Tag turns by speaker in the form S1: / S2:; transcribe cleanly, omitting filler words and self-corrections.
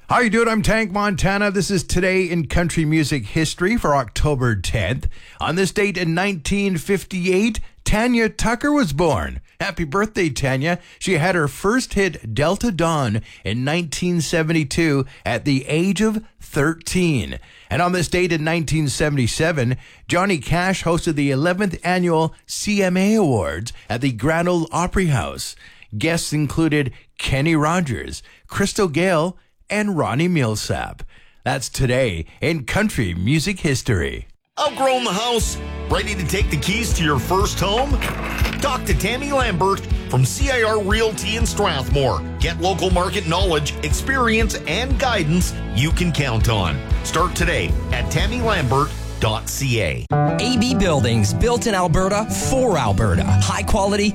S1: How you doing? I'm Tank Montana. This is Today in Country Music History for October 10th. On this date in 1958, Tanya Tucker was born. Happy birthday, Tanya. She had her first hit, Delta Dawn, in 1972 at the age of 13. And on this date in 1977, Johnny Cash hosted the 11th annual CMA Awards at the Grand Ole Opry House. Guests included Kenny Rogers, Crystal Gayle, and Ronnie Millsap. That's Today in Country Music History.
S2: Outgrown the house? Ready to take the keys to your first home? Talk to Tammy Lambert from CIR Realty in Strathmore. Get local market knowledge, experience, and guidance you can count on. Start today at tammylambert.ca.
S3: AB Buildings, built in Alberta for Alberta. High quality,